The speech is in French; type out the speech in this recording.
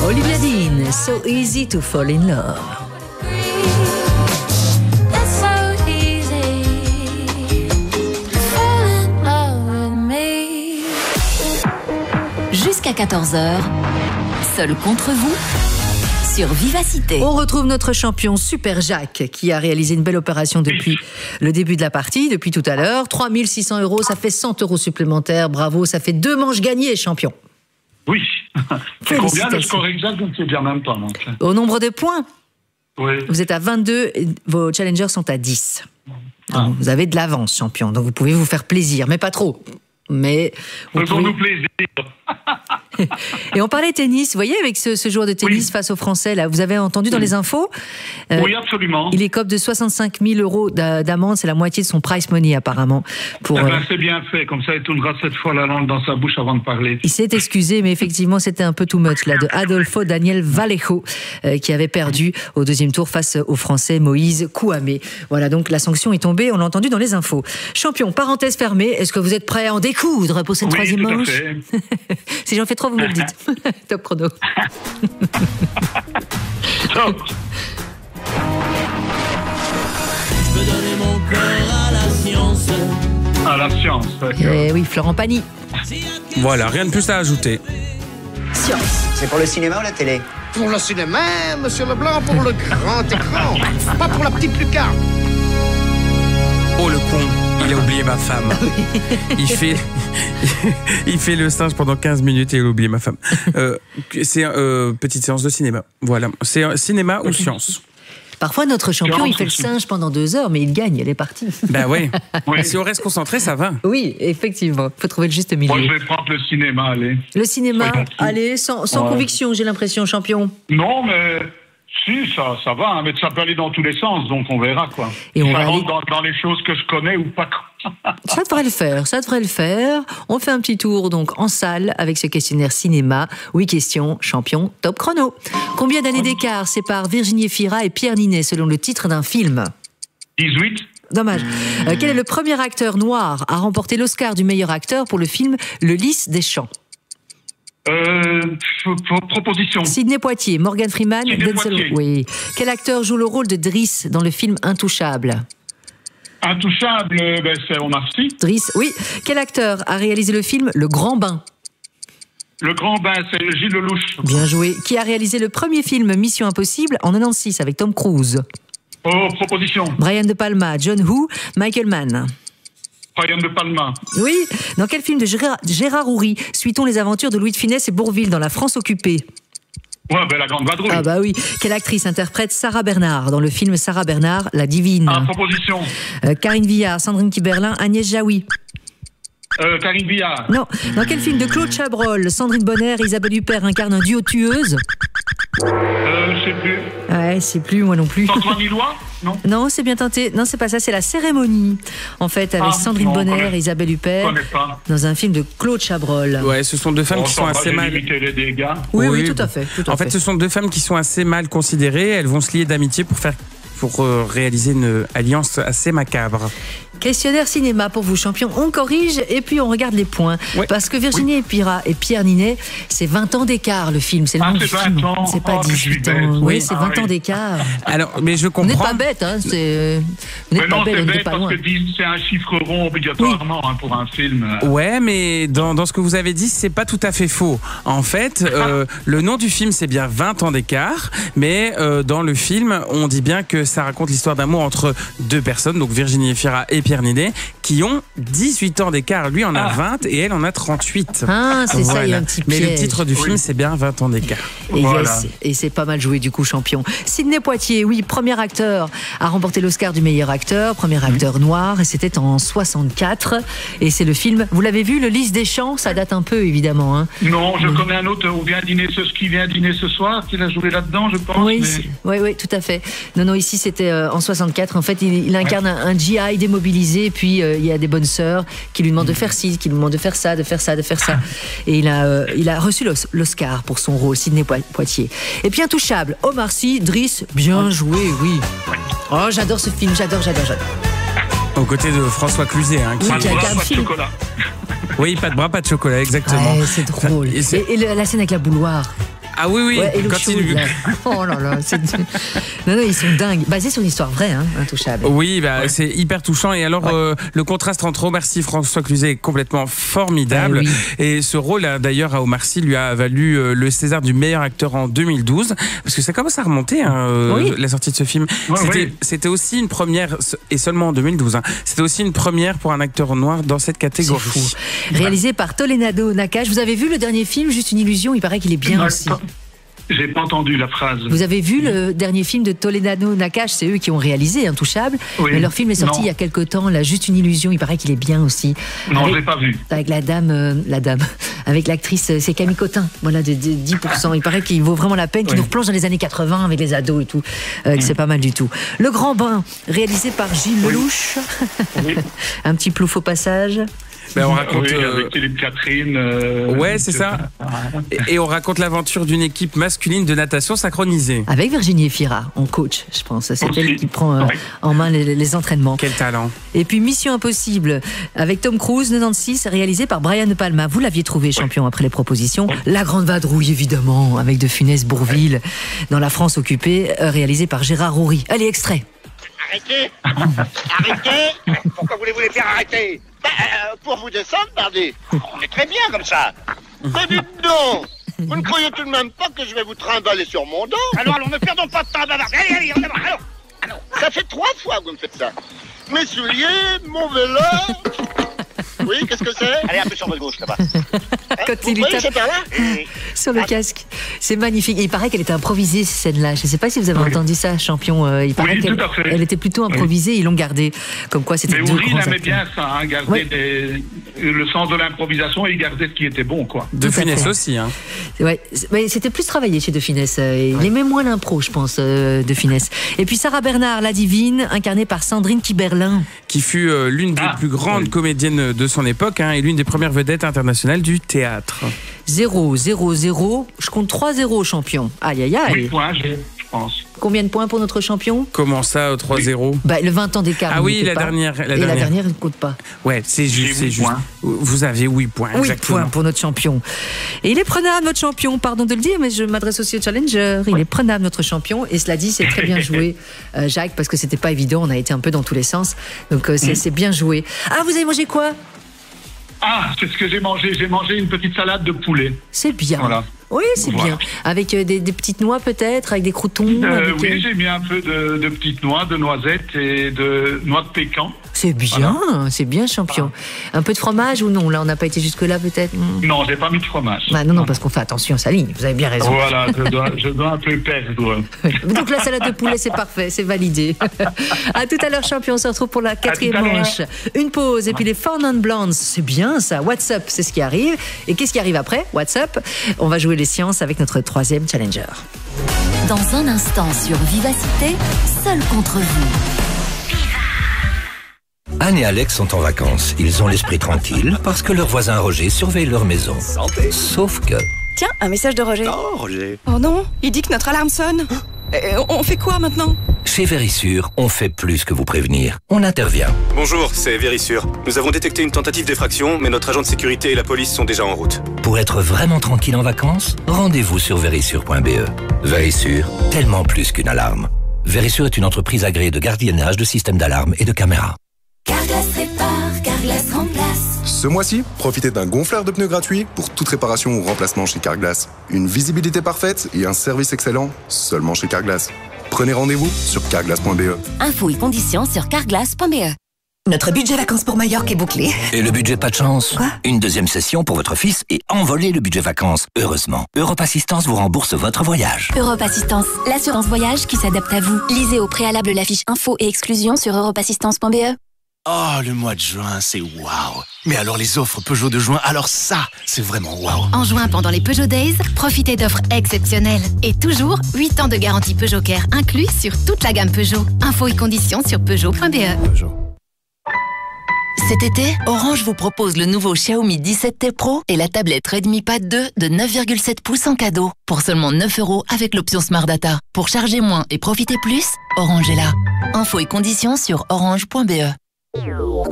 Olivia Dean, So Easy to Fall in Love. Jusqu'à 14h, seul contre vous, sur Vivacité. On retrouve notre champion Super Jacques qui a réalisé une belle opération depuis le début de la partie, depuis tout à l'heure. 3 600 €, ça fait 100 € supplémentaires. Bravo, ça fait 2 manches gagnées, champion. Oui. C'est combien le score exact? Je ne sais bien même pas. Donc. Au nombre de points, oui. Vous êtes à 22 et vos challengers sont à 10. Donc, vous avez de l'avance, champion. Donc vous pouvez vous faire plaisir, mais pas trop. Mais faisons-nous plaisir. Et on parlait tennis, vous voyez, avec ce joueur de tennis face aux Français, là, vous avez entendu dans les infos oui, absolument. Il écope de 65 000 € d'amende, c'est la moitié de son prize money apparemment. C'est bien fait, comme ça il tournera 7 fois la langue dans sa bouche avant de parler. Il s'est excusé, mais effectivement c'était un peu too much là, de Adolfo Daniel Vallejo, qui avait perdu au deuxième tour face au Français Moïse Kouamé. Voilà, donc la sanction est tombée, on l'a entendu dans les infos. Champion, parenthèse fermée, est-ce que vous êtes prêt à en découdre pour cette troisième manche? Si j'en fais trop, vous me le dites. Top chrono. Top. Je peux donner mon cœur à la science. À la science, d'accord. Eh oui, Florent Pagny. Voilà, rien de plus à ajouter. Science. C'est pour le cinéma ou la télé? Pour le cinéma, monsieur Leblanc, pour le grand écran, pas pour la petite lucarne. Oh le con, il a oublié ma femme. Il fait le singe pendant 15 minutes et il a oublié ma femme. C'est petite séance de cinéma. Voilà, c'est cinéma ou science. Parfois, notre champion, il fait le singe pendant 2 heures, mais il gagne, elle est partie. Ben oui. Si on reste concentré, ça va. Oui, effectivement. Il faut trouver le juste milieu. Moi, je vais prendre le cinéma, allez. Le cinéma, allez, sans conviction, j'ai l'impression, champion. Non, mais... Si, ça va, hein, mais ça peut aller dans tous les sens, donc on verra, quoi. Et on ça va rentre dans les choses que je connais ou pas. Ça devrait le faire. On fait un petit tour, donc, en salle, avec ce questionnaire cinéma. Oui, question, champion, top chrono. Combien d'années d'écart séparent Virginie Efira et Pierre Ninet, selon le titre d'un film? 18. Dommage. Quel est le premier acteur noir à remporter l'Oscar du meilleur acteur pour le film Le Lys des Champs? Proposition. Sidney Poitier, Morgan Freeman, Denzel. Oui. Quel acteur joue le rôle de Driss dans le film Intouchable? Intouchable, c'est Omar Sy. Driss, oui. Quel acteur a réalisé le film Le Grand Bain? Le Grand Bain, c'est Gilles Lelouch. Bien joué. Qui a réalisé le premier film Mission Impossible en 96 avec Tom Cruise? Proposition. Brian De Palma, John Woo, Michael Mann. Brian De Palma. Oui. Dans quel film de Gérard Houry suit-on les aventures de Louis de Funès et Bourvil dans La France occupée? Ouais, La Grande Vadrouille. Ah bah oui. Quelle actrice interprète Sarah Bernard dans le film Sarah Bernard, La Divine? Proposition. Karine Viard, Sandrine Kiberlin, Agnès Jaoui. Karine Viard. Non. Dans quel film de Claude Chabrol, Sandrine Bonner et Isabelle Huppert incarnent un duo tueuse? Je sais plus. Ouais, c'est plus, moi non plus. Antoine Ilois? Non. Non, c'est bien tenté. Non, c'est pas ça, c'est La Cérémonie. En fait, avec Sandrine Bonner et Isabelle Huppert, dans un film de Claude Chabrol. Ouais, ce sont deux femmes qui sont assez mal... les dégâts. Oui, tout à fait. En fait, ce sont deux femmes qui sont assez mal considérées. Elles vont se lier d'amitié pour réaliser une alliance assez macabre. Questionnaire cinéma pour vous, champion. On corrige et puis on regarde les points. Ouais. Parce que Virginie Efira et Pierre Ninet, c'est 20 ans d'écart le film. C'est le nom du film. C'est pas 18 ans. Oui, c'est 20 ans d'écart. Alors, mais je comprends. Vous n'êtes pas bête, hein. Vous n'êtes pas bête, on n'est pas loin. Parce que c'est un chiffre rond obligatoirement pour un film. Ouais, mais dans ce que vous avez dit, c'est pas tout à fait faux. En fait, le nom du film, c'est bien 20 ans d'écart, mais dans le film, on dit bien que ça raconte l'histoire d'amour entre deux personnes, donc Virginie Efira et Pierre Ninet, qui ont 18 ans d'écart. Lui en a 20 et elle en a 38. Ah, c'est ça, il y a un petit piège. Mais le titre du film, c'est bien 20 ans d'écart. Et, et c'est pas mal joué du coup, champion. Sidney Poitier, oui, premier acteur à remporter l'Oscar du meilleur acteur, premier acteur noir, et c'était en 64. Et c'est le film, vous l'avez vu, Le Lys des Champs, ça date un peu évidemment. Hein. Non, je connais un autre qui vient dîner ce soir, qui a joué là-dedans, je pense. Oui, oui, tout à fait. Non, ici c'était en 64. En fait, il incarne un GI démobilisé, puis il y a des bonnes sœurs qui lui demandent de faire ci, qui lui demandent de faire ça, de faire ça, de faire ça. Et il a reçu l'Oscar pour son rôle, Sidney Poitier. Et puis Intouchable, Omar Sy, Driss, bien joué, oui. Oh, j'adore ce film, j'adore. Aux côtés de François Cluzet, hein, qui a pas de chocolat. Oui, pas de bras, pas de chocolat, exactement. Ouais, c'est drôle. Et la scène avec la bouilloire. Ah oui, oui. Ouais, et l'eau quand chaude, il... là. Oh là là. Non, ils sont dingues. Basé sur une histoire vraie, hein, Intouchable. Oui, c'est hyper touchant. Et alors, le contraste entre Omar Sy et François Cluzet est complètement formidable. Oui. Et ce rôle, d'ailleurs, à Omar Sy lui a valu le César du meilleur acteur en 2012. Parce que ça commence à remonter, la sortie de ce film. C'était aussi une première, et seulement en 2012, c'était aussi une première pour un acteur noir dans cette catégorie. C'est fou. Réalisé par Toledano Nakache. Vous avez vu le dernier film, Juste une illusion? Il paraît qu'il est bien aussi. J'ai pas entendu la phrase. Vous avez vu le dernier film de Toledano Nakache? C'est eux qui ont réalisé Intouchable. Oui. Mais leur film est sorti il y a quelque temps, là, Juste une illusion. Il paraît qu'il est bien aussi. Non, je l'ai pas vu. Avec la dame, avec l'actrice, c'est Camille Cotin, voilà, de 10%. Il paraît qu'il vaut vraiment la peine, qu'il nous replonge dans les années 80 avec les ados et tout. Que c'est pas mal du tout. Le Grand Bain, réalisé par Gilles Lelouch. Un petit plouf au passage. Ben, on raconte, avec Philippe Catherine. Ouais, c'est ça. Et on raconte l'aventure d'une équipe masculine de natation synchronisée. Avec Virginie Efira, en coach, je pense. C'est elle qui prend en main les entraînements. Quel talent. Et puis Mission Impossible, avec Tom Cruise, 96, réalisé par Brian De Palma. Vous l'aviez trouvé champion après les propositions. La Grande Vadrouille, évidemment, avec De Funès, Bourvil, dans La France occupée, réalisé par Gérard Houry. Allez, extrait. Arrêtez. Arrêtez. Pourquoi voulez-vous les faire arrêter? Pour vous descendre, pardi. On est très bien comme ça. Mais dites donc, vous ne croyez tout de même pas que je vais vous trimballer sur mon dos? Alors, ne perdons pas de temps à bavarder. Allez, on démarre. Alors. Ça fait 3 fois que vous me faites ça. Mes souliers, mon vélo... Oui, qu'est-ce que c'est? Allez, un peu sur votre gauche, là-bas. Quand il lui tape par là sur le casque. C'est magnifique. Et il paraît qu'elle était improvisée, cette scène-là. Je ne sais pas si vous avez entendu ça, champion. Il paraît tout à fait. elle était plutôt improvisée. Ils l'ont gardée. Comme quoi, c'était Mais deux Houry, grands il aimait acteurs. bien ça, garder le sens de l'improvisation et il gardait ce qui était bon, quoi. De Tout à Funès fait. aussi. Ouais, mais c'était plus travaillé chez De Funès. Il aimait moins l'impro, je pense, De Funès. Et puis Sarah Bernard, la divine, incarnée par Sandrine Kiberlin. Qui fut l'une des plus grandes comédiennes de son époque et l'une des premières vedettes internationales du théâtre. 0, 0, 0. Je compte 3-0, champion. Aïe, aïe, aïe. 8 points, je pense. Combien de points pour notre champion? Comment ça, 3-0? Le 20 ans d'écart. Ah oui, n'était la pas. dernière. Et la dernière ne compte pas. Ouais, c'est juste. J'ai 8 points. Vous avez 8 points, 8 exactement. points pour notre champion. Et il est prenable, notre champion. Pardon de le dire, mais je m'adresse aussi au challenger. Il est prenable, notre champion. Et cela dit, c'est très bien joué, Jacques, parce que c'était pas évident. On a été un peu dans tous les sens. Donc, c'est bien joué. Ah, vous avez mangé quoi? Ah, c'est ce que j'ai mangé. J'ai mangé une petite salade de poulet. C'est bien. Voilà. Oui, c'est Voilà. bien. Avec des petites noix peut-être, avec des croutons. avec, Oui, j'ai mis un peu de petites noix, de noisettes et de noix de pécan. C'est bien, c'est bien, champion. Un peu de fromage ou non? Là, on n'a pas été jusque-là peut-être. Non, j'ai pas mis de fromage. Non, parce qu'on fait attention à sa ligne. Vous avez bien raison. Voilà, je dois un peu perdre. Donc la salade de poulet, c'est parfait, c'est validé. À tout à l'heure, champion. On se retrouve pour la 4e tout à l'heure. manche. Une pause et puis les Four Non Blondes. C'est bien ça. WhatsApp, c'est ce qui arrive. Et qu'est-ce qui arrive après WhatsApp? On va jouer les sciences avec notre 3e challenger. Dans un instant sur Vivacité, seul contre vous. Anne et Alex sont en vacances. Ils ont l'esprit tranquille parce que leur voisin Roger surveille leur maison. Sauf que... Tiens, un message de Roger. Oh, Roger. Oh non, il dit que notre alarme sonne. On fait quoi maintenant? Chez Vérissure, on fait plus que vous prévenir. On intervient. Bonjour, c'est Vérissure. Nous avons détecté une tentative d'effraction, mais notre agent de sécurité et la police sont déjà en route. Pour être vraiment tranquille en vacances, rendez-vous sur vérissure.be. Vérissure, tellement plus qu'une alarme. Vérissure est une entreprise agréée de gardiennage de systèmes d'alarme et de caméras. Carglass répare, Carglass remplace. Ce mois-ci, profitez d'un gonfleur de pneus gratuit pour toute réparation ou remplacement chez Carglass. Une visibilité parfaite et un service excellent seulement chez Carglass. Prenez rendez-vous sur carglass.be. Infos et conditions sur carglass.be. Notre budget vacances pour Majorque est bouclé. Et le budget pas de chance? Quoi? Une deuxième session pour votre fils et envolez le budget vacances. Heureusement, Europe Assistance vous rembourse votre voyage. Europe Assistance, l'assurance voyage qui s'adapte à vous. Lisez au préalable la fiche info et exclusion sur europeassistance.be. Oh, le mois de juin, c'est waouh. Mais alors les offres Peugeot de juin, alors ça, c'est vraiment waouh. En juin, pendant les Peugeot Days, profitez d'offres exceptionnelles. Et toujours, 8 ans de garantie Peugeot Care inclus sur toute la gamme Peugeot. Infos et conditions sur Peugeot.be. Cet été, Orange vous propose le nouveau Xiaomi 17T Pro et la tablette Redmi Pad 2 de 9,7 pouces en cadeau. Pour seulement 9 € avec l'option Smart Data. Pour charger moins et profiter plus, Orange est là. Infos et conditions sur orange.be.